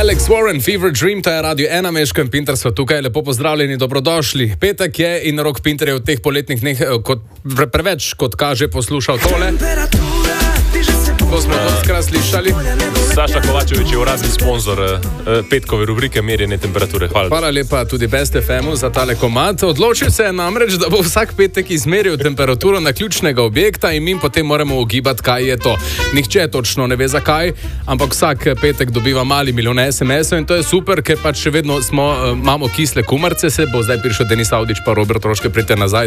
Alex Warren, Fever Dream, to je Radio 1, Meško in Pinter so tukaj, lepo pozdravljeni, dobrodošli. Petek je in Rok Pinter je v teh poletnih dneh preveč, kot kaže, poslušal tole. To smo doskrat slišali. Saša Kovačevič je uradni sponzor petkove rubrike Merjenje temperature. Hvala lepa tudi Best FM-u za tale komad. Odločil se je namreč, da bo vsak petek izmeril temperaturo na ključnega objekta in mi potem moramo ugibati, kaj je to. Nihče točno ne ve zakaj, ampak vsak petek dobiva mali milijon SMS-ov in to je super, ker pač še vedno imamo kisle kumarce, se bo zdaj prišel Denis Avdić pa Robert Troške, pridite nazaj.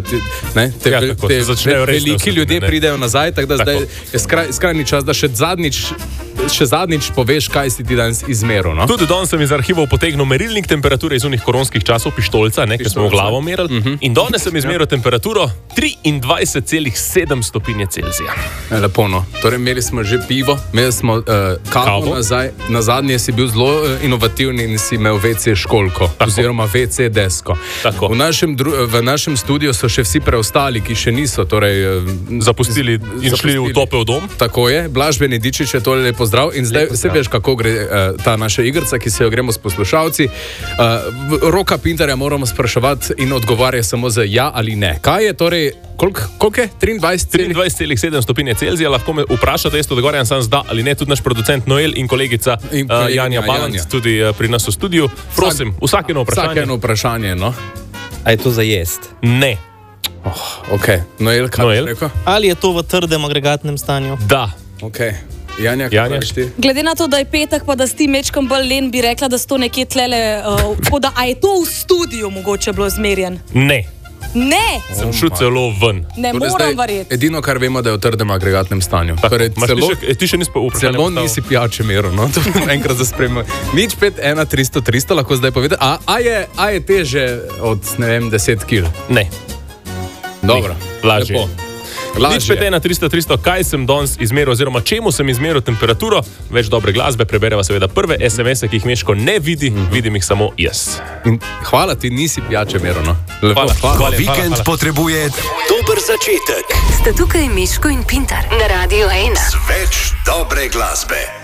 Veliki ljudje pridejo nazaj, tako da zdaj je skrajni čas, da še zadnjič poveš, kaj si ti danes izmeril. No? Tudi danes sem iz arhivov potegnil merilnik temperature iz unih koronskih časov, pištolca, ker smo v glavo merili. In danes sem izmeril temperaturo 23,7 stopinje Celzija. Lepo, no. Torej, imeli smo že pivo, imeli smo kavo nazaj. Na zadnje si bil zelo inovativni in si imel WC školko, oziroma WC desko. V našem studiu so še vsi preostali, ki še niso zapustili in šli v topel dom. Tako je, Blaž Benedičič je tole lepo zdrav in zdaj se veš, kako gre ta naša igrica, ki se jo gremo s poslušalci. Roka Pinterja moramo spraševati in odgovarja samo z ja ali ne. Kaj je torej, koliko je? 23,7 stopinje Celzija, lahko me vprašate, jaz odgovarjam sam z da ali ne, tudi naš producent Noel in kolegica Janja Balant, tudi pri nas v studiu. Prosim, vsak eno vprašanje. Vsak eno vprašanje, no. A je to za jest? Ne. Ok, Noel, kaj je rekel? Ali je to v trdem agregatnem stanju? Da. Ok. Janja, kaj praviš ti? Glede na to, da je petek, pa da si ti mečkom bolj len, bi rekla, da si to nekje tlele, a je to v studiu mogoče bilo zmerjen? Ne. Ne! Sem šel celo ven. Ne moram verjeti. Edino, kar vemo, da je v trdem agregatnem stanju. Ti še nisi vprašal. Celo nisi pijače meril, no? To enkrat zaspremljamo. Nič 5, 1, 300, 300, lahko zdaj povedati. A je teže od, ne vem, 10 kg? Ne. Dobro. Lažje. Nič 5, 1, 300, 300, kaj sem danes izmeril, oziroma čemu sem izmeril temperaturo, več dobre glasbe, prebereva seveda prve SMS-e, ki jih Meško ne vidi, vidim jih samo jaz. In hvala ti, nisi pijače meril, no? Hvala. Vikend potrebuje dober začetek. Sta tukaj Meško in Pinter na Radio 1. Več dobre glasbe.